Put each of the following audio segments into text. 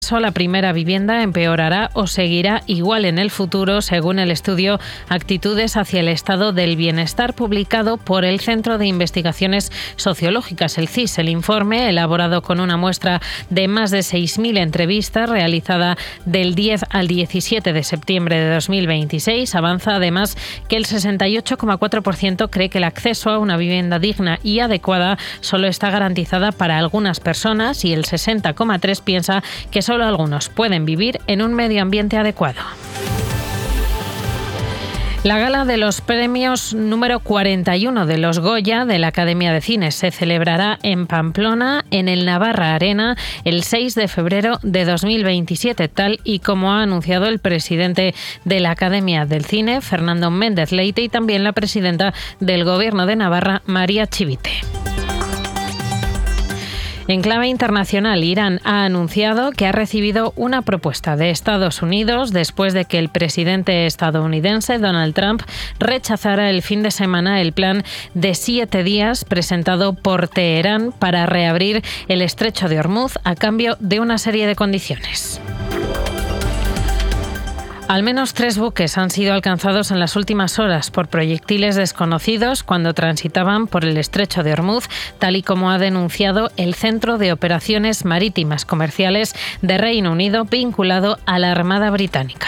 acceso a la primera vivienda empeorará o seguirá igual en el futuro, según el estudio Actitudes hacia el estado del bienestar, publicado por el Centro de Investigaciones Sociológicas, el CIS. El informe, elaborado con una muestra de más de 6.000 entrevistas, realizada del 10 al 17 de septiembre de 2026, avanza además que el 68,4% cree que el acceso a una vivienda digna y adecuada solo está garantizada para algunas personas, y el 60,3% piensa que solo algunos pueden vivir en un medio ambiente adecuado. La gala de los premios número 41 de los Goya de la Academia de Cine se celebrará en Pamplona, en el Navarra Arena, el 6 de febrero de 2027, tal y como ha anunciado el presidente de la Academia del Cine, Fernando Méndez Leite, y también la presidenta del Gobierno de Navarra, María Chivite. En clave internacional, Irán ha anunciado que ha recibido una propuesta de Estados Unidos después de que el presidente estadounidense Donald Trump rechazara el fin de semana el plan de 7 días presentado por Teherán para reabrir el estrecho de Hormuz a cambio de una serie de condiciones. Al menos 3 buques han sido alcanzados en las últimas horas por proyectiles desconocidos cuando transitaban por el estrecho de Hormuz, tal y como ha denunciado el Centro de Operaciones Marítimas Comerciales de Reino Unido, vinculado a la Armada Británica.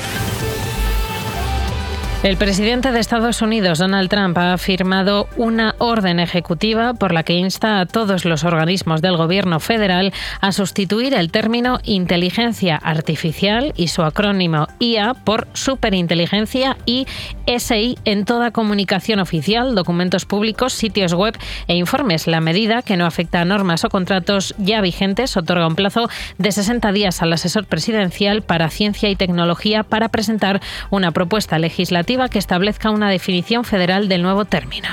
El presidente de Estados Unidos, Donald Trump, ha firmado una orden ejecutiva por la que insta a todos los organismos del gobierno federal a sustituir el término inteligencia artificial y su acrónimo IA por superinteligencia y SI en toda comunicación oficial, documentos públicos, sitios web e informes. La medida, que no afecta a normas o contratos ya vigentes, otorga un plazo de 60 días al asesor presidencial para ciencia y tecnología para presentar una propuesta legislativa que establezca una definición federal del nuevo término.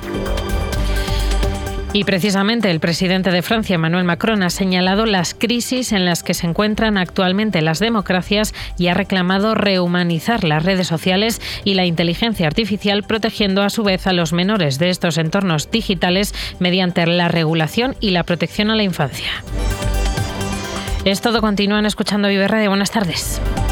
Y precisamente el presidente de Francia, Emmanuel Macron, ha señalado las crisis en las que se encuentran actualmente las democracias y ha reclamado rehumanizar las redes sociales y la inteligencia artificial, protegiendo a su vez a los menores de estos entornos digitales mediante la regulación y la protección a la infancia. Es todo. Continúan escuchando Vive Radio. Buenas tardes.